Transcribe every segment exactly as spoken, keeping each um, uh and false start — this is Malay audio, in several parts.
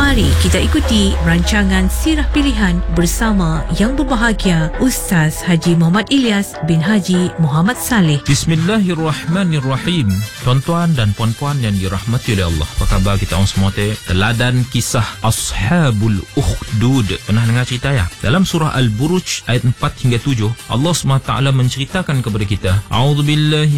Mari kita ikuti rancangan Sirah Pilihan bersama yang berbahagia Ustaz Haji Muhammad Ilyas bin Haji Muhammad Saleh. Bismillahirrahmanirrahim. Tuan-tuan dan puan-puan yang dirahmati oleh Allah, apa khabar kita orang semua teh? Teladan kisah Ashabul Ukhdud. Pernah dengar cerita ya? Dalam surah Al-Buruj ayat empat hingga tujuh, Allah subhanahu wa taala menceritakan kepada kita, A'udzubillahi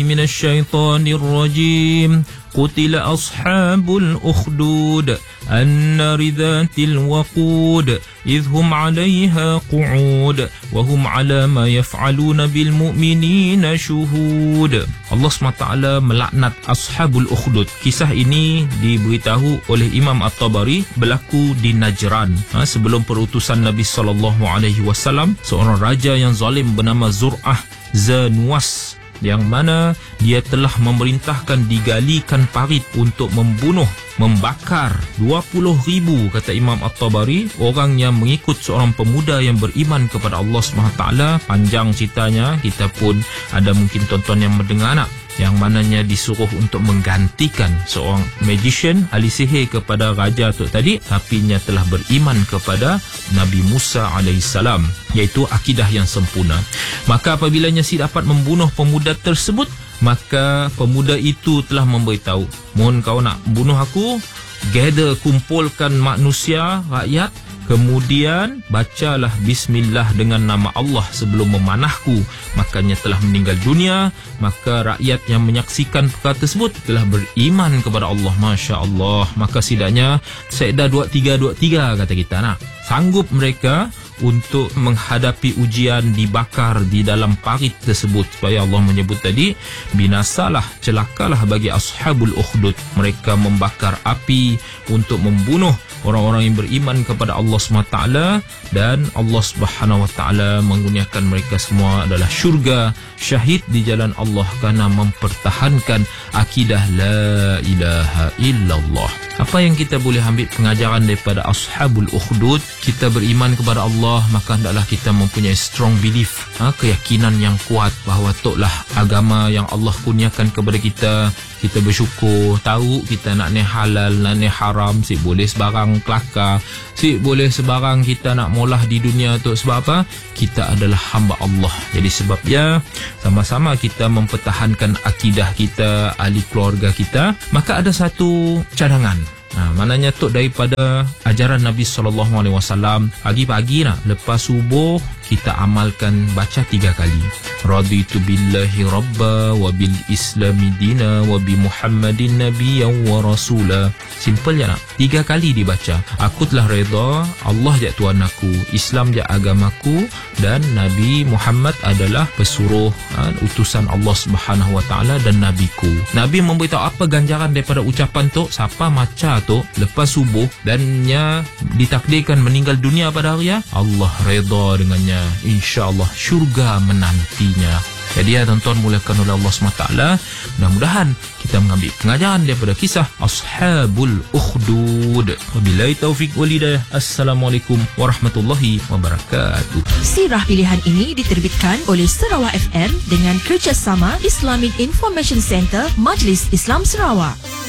minasyaitonirrajim. قتل أصحاب الأخدود النار ذات الوقود إذ هم عليها قعود وهم على ما يفعلون بالمؤمنين شهود. Allah subhanahu wa taala melaknat Ashabul Ukhdud. Kisah ini diberitahu oleh Imam At-Tabari berlaku di Najran, ha, sebelum perutusan Nabi sallallahu alaihi wasallam. Seorang raja yang zalim bernama Zur'ah Zanuwas, yang mana dia telah memerintahkan digalikan parit untuk membunuh, membakar dua puluh ribu, kata Imam At-Tabari, orang yang mengikut seorang pemuda yang beriman kepada Allah subhanahu wa taala. Panjang ceritanya, kita pun ada mungkin tuan-tuan yang mendengar nak, yang mananya disuruh untuk menggantikan seorang magician, ahli sihir kepada raja tu tadi, tapi nya telah beriman kepada Nabi Musa alaihissalam, iaitu akidah yang sempurna. Maka apabila si dapat membunuh pemuda tersebut, maka pemuda itu telah memberitahu, mohon kau nak bunuh aku, gather, kumpulkan manusia, rakyat, kemudian bacalah bismillah dengan nama Allah sebelum memanahku. Makanya telah meninggal dunia. Maka rakyat yang menyaksikan perkara tersebut telah beriman kepada Allah. Masya Allah. Maka setidaknya Sekda dua tiga dua tiga, kata kita nak, sanggup mereka untuk menghadapi ujian dibakar di dalam parit tersebut. Supaya Allah menyebut tadi, binasalah, celakalah bagi Ashabul Ukhdud. Mereka membakar api untuk membunuh orang-orang yang beriman kepada Allah subhanahu wa taala, dan Allah subhanahu wa taala mengurniakan mereka semua adalah syurga, syahid di jalan Allah kerana mempertahankan akidah la ilaha illallah. Apa yang kita boleh ambil pengajaran daripada Ashabul Ukhdud? Kita beriman kepada Allah, maka hendaklah kita mempunyai strong belief, ha, keyakinan yang kuat bahawa toklah agama yang Allah kurniakan kepada kita. Kita bersyukur, tahu kita nak ni halal, nak ni haram, si boleh sebarang kelakar, si boleh sebarang kita nak molah di dunia tu. Sebab apa? Kita adalah hamba Allah. Jadi sebabnya sama-sama kita mempertahankan akidah kita, ahli keluarga kita. Maka ada satu cadangan. Nah, maknanya tu daripada ajaran Nabi sallallahu alaihi wasallam, pagi-pagi nak lepas subuh kita amalkan baca tiga kali. Raditu billahi rabba wa bil islami dina wa bi Muhammadin nabiyyan wa rasula. Simple je nak. Tiga kali dibaca. Aku telah reda, Allah je Tuhan aku, Islam je agamaku, dan Nabi Muhammad adalah pesuruh, ha, utusan Allah Subhanahu wa taala dan nabiku. Nabi memberitahu apa ganjaran daripada ucapan tu. Siapa maca tu lepas subuh dan nya ditakdirkan meninggal dunia pada hari ya, Allah reda dengannya, insya-Allah syurga menantinya. Jadi ya tuan-tuan, mulakan oleh Allah subhanahu wa taala. Mudah-mudahan kita mengambil pengajaran daripada kisah Ashabul Ukhdud. Wabillahi taufiq wal hidayah. Assalamualaikum warahmatullahi wabarakatuh. Sirah Pilihan ini diterbitkan oleh Sarawak F M dengan kerjasama Islamic Information Center Majlis Islam Sarawak.